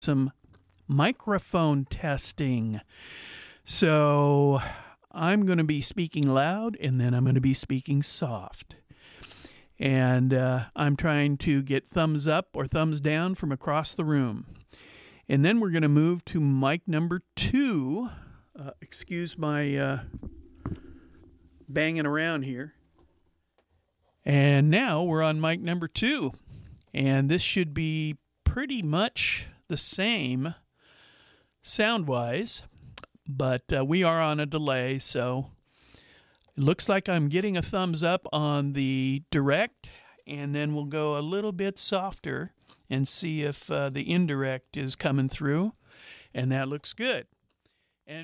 some microphone testing. So I'm going to be speaking loud, and then I'm going to be speaking soft. And I'm trying to get thumbs up or thumbs down from across the room. And then we're going to move to mic number 2. Excuse my banging around here. And now we're on mic number 2. And this should be pretty much the same sound-wise, but we are on a delay, so it looks like I'm getting a thumbs up on the direct, and then we'll go a little bit softer and see if the indirect is coming through, and that looks good. And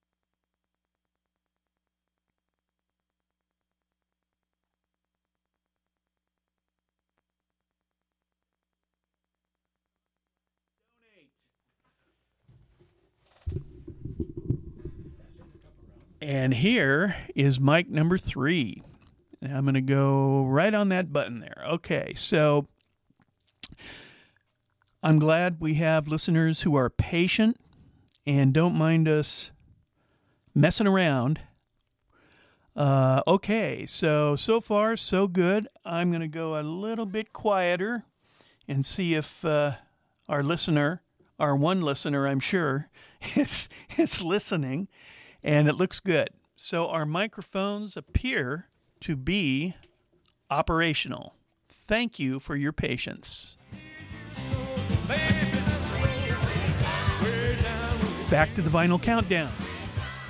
And here is mic number 3. I'm going to go right on that button there. Okay, so I'm glad we have listeners who are patient and don't mind us messing around. Okay, so far, so good. I'm going to go a little bit quieter and see if our one listener, I'm sure, is listening. And it looks good. So our microphones appear to be operational. Thank you for your patience. Back to the Vinyl Countdown.